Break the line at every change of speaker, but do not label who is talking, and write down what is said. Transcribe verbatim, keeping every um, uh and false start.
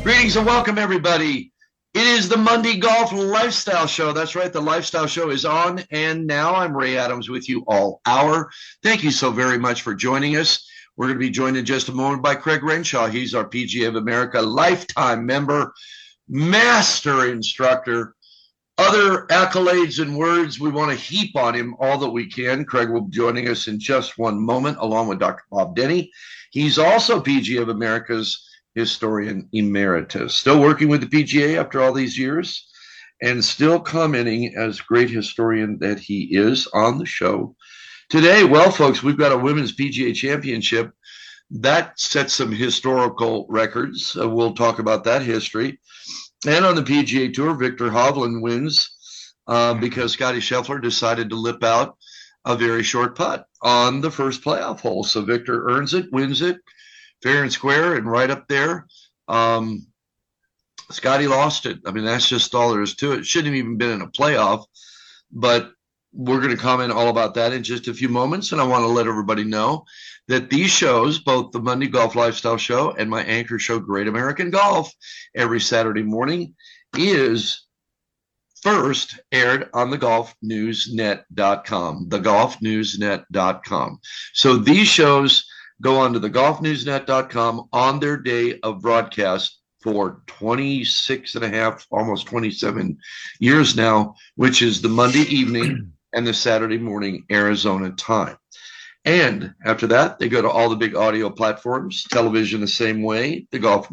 Greetings and welcome, everybody. It is the Monday Golf Lifestyle Show. That's right, the Lifestyle Show is on, and now I'm Ray Adams with you all hour. Thank you so very much for joining us. We're going to be joined in just a moment by Craig Renshaw. He's our P G A of America lifetime member, master instructor. Other accolades and words, we want to heap on him all that we can. Craig will be joining us in just one moment, along with Doctor Bob Denny. He's also P G A of America's historian emeritus, still working with the P G A after all these years, and still commenting as great historian that he is on the show today. Well, folks, we've got a women's P G A championship that sets some historical records. Uh, we'll talk about that history. And on the P G A Tour, Viktor Hovland wins uh, because Scotty Scheffler decided to lip out a very short putt on the first playoff hole. So Viktor earns it, wins it, fair and square, and right up there. Um, Scotty lost it. I mean, that's just all there is to it. It shouldn't have even been in a playoff, but we're going to comment all about that in just a few moments. And I want to let everybody know that these shows, both the Monday Golf Lifestyle Show and my anchor show, Great American Golf, every Saturday morning, is first aired on the golf news net dot com, the golf news net dot com. So these shows go on to the golf news net dot com on their day of broadcast for twenty-six and a half, almost twenty-seven years now, which is the Monday evening and the Saturday morning Arizona time. And after that, they go to all the big audio platforms, television the same way, the golf